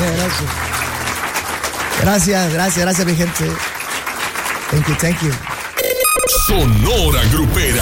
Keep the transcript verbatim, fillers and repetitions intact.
gracias, gracias. Gracias, gracias, gracias, mi gente. Thank you, thank you. Sonora Grupera.